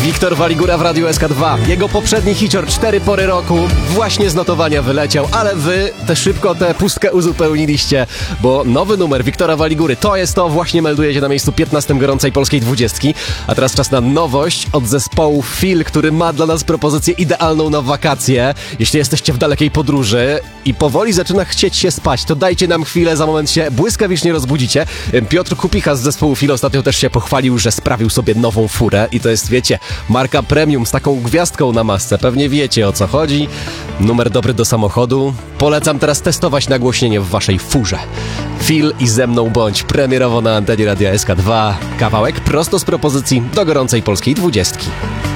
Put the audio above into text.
Wiktor Waligura w Radiu SK2. Jego poprzedni hicior 4 pory roku właśnie z notowania wyleciał, ale wy szybko tę pustkę uzupełniliście, bo nowy numer Wiktora Waligury to jest to, właśnie melduje się na miejscu 15 gorącej polskiej 20. A teraz czas na nowość od zespołu Feel, który ma dla nas propozycję idealną na wakacje. Jeśli jesteście w dalekiej podróży i powoli zaczyna chcieć się spać, to dajcie nam chwilę, za moment się błyskawicznie rozbudzicie. Piotr Kupicha z zespołu Feel ostatnio też się pochwalił, że sprawił sobie nową furę i to jest, wiecie, marka premium z taką gwiazdką na masce. Pewnie wiecie, o co chodzi. Numer dobry do samochodu. Polecam teraz testować nagłośnienie w waszej furze. Feel i Ze mną bądź premierowo na antenie Radia SK2. Kawałek prosto z propozycji do gorącej polskiej 20.